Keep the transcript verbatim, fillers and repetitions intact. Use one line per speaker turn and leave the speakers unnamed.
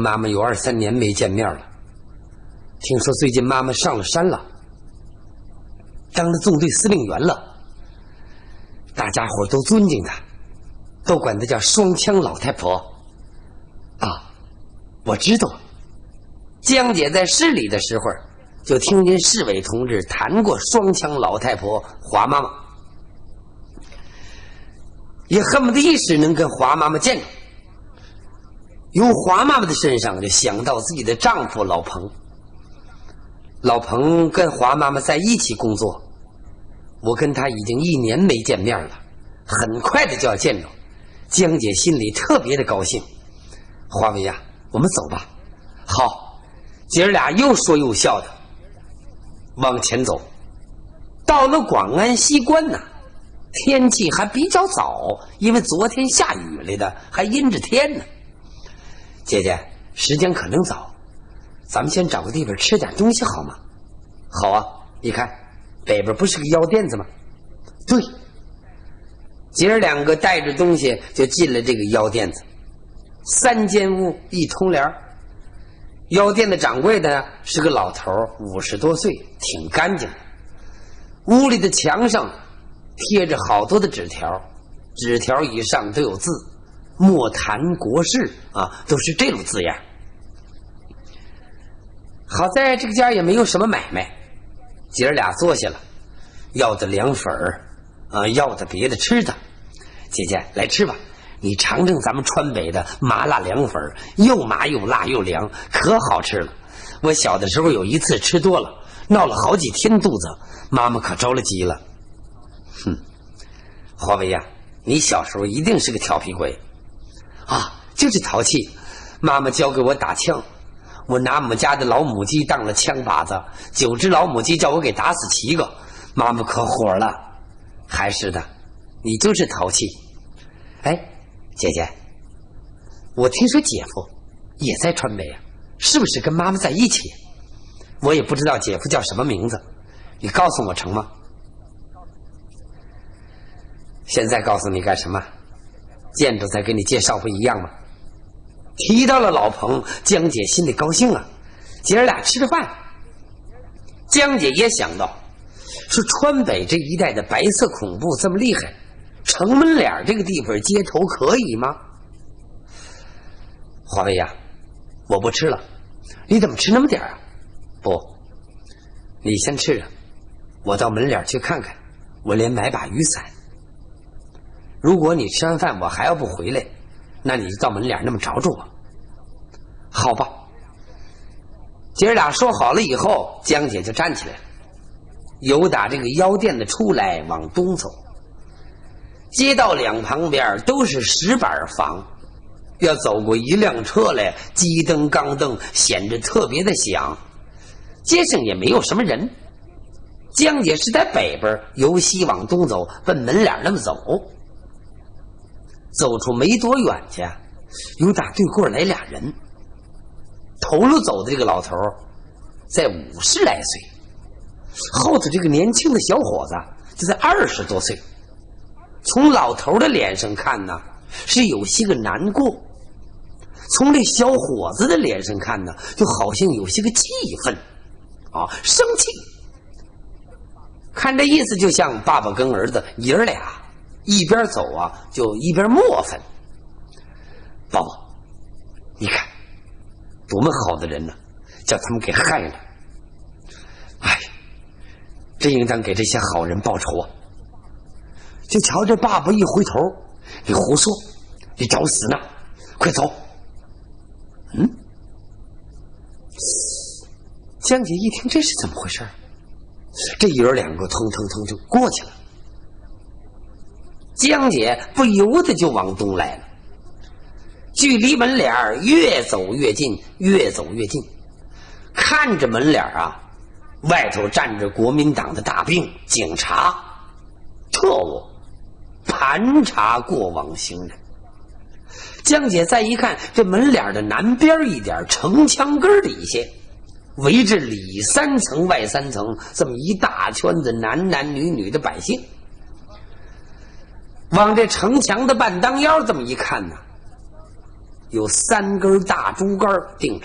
妈妈有二三年没见面了。听说最近妈妈上了山了，当了纵队司令员了。大家伙都尊敬她，都管她叫双枪老太婆。啊，我知道。江姐在市里的时候，就听见市委同志谈过双枪老太婆华妈妈，也恨不得一时能跟华妈妈见着。由华妈妈的身上就想到自己的丈夫老彭。老彭跟华妈妈在一起工作，我跟他已经一年没见面了，很快的就要见着。江姐心里特别的高兴。华为呀，我们走吧。好，姐儿俩又说又笑的往前走。到了广安西关呢，天气还比较早，因为昨天下雨来的，还阴着天呢。姐姐，时间可能早，咱们先找个地方吃点东西好吗？好啊，你看北边不是个药店子吗？对。姐儿两个带着东西就进了这个药店子。三间屋一通帘，药店的掌柜的是个老头，五十多岁，挺干净的。屋里的墙上贴着好多的纸条，纸条以上都有字，莫谈国事啊，都是这种字样。好在这个家也没有什么买卖，姐儿俩坐下了，要的凉粉儿啊，要的别的吃的。姐姐来吃吧，你尝尝咱们川北的麻辣凉粉，又麻又辣又凉，可好吃了。我小的时候有一次吃多了，闹了好几天肚子，妈妈可着了急了。哼，华为呀，你小时候一定是个调皮鬼啊，就是淘气。妈妈教给我打枪，我拿我们家的老母鸡当了枪靶子，九只老母鸡叫我给打死七个，妈妈可火了。还是的，你就是淘气。哎，姐姐，我听说姐夫也在川北啊，是不是跟妈妈在一起？我也不知道姐夫叫什么名字，你告诉我成吗？现在告诉你干什么？见着再给你介绍不一样吗？提到了老彭，江姐心里高兴啊，姐儿俩吃着饭。江姐也想到，说川北这一带的白色恐怖这么厉害，城门脸这个地方街头可以吗？华为呀，我不吃了。你怎么吃那么点啊？不，你先吃着，我到门脸去看看，我连买把雨伞。如果你吃完饭我还要不回来，那你就到门脸那么找找我。好吧。姐儿俩说好了以后，江姐就站起来了，由打这个药店的出来往东走。街道两旁边都是石板房，要走过一辆车来，机灯钢灯显着特别的响。街上也没有什么人。江姐是在北边，由西往东走，奔门脸那么走。走出没多远去，有打对过来俩人。头路走的这个老头在五十来岁，后头这个年轻的小伙子就在二十多岁。从老头的脸上看呢，是有些个难过；从这小伙子的脸上看呢，就好像有些个气愤啊，生气。看这意思，就像爸爸跟儿子爷儿俩一边走啊，就一边磨蹭。爸爸，你看多么好的人呢，叫他们给害了。哎，真应当给这些好人报仇啊！就瞧这爸爸一回头，你胡说，你找死呢，快走。嗯，江姐一听这是怎么回事，这爷儿两个腾腾腾就过去了。江姐不由得就往东来了，距离门脸越走越近，越走越近。看着门脸啊，外头站着国民党的大兵、警察、特务，盘查过往行人。江姐再一看，这门脸的南边一点，城墙根底下围着里三层外三层这么一大圈子男男女女的百姓。往这城墙的半当腰这么一看呢， 有三根大竹竿钉着。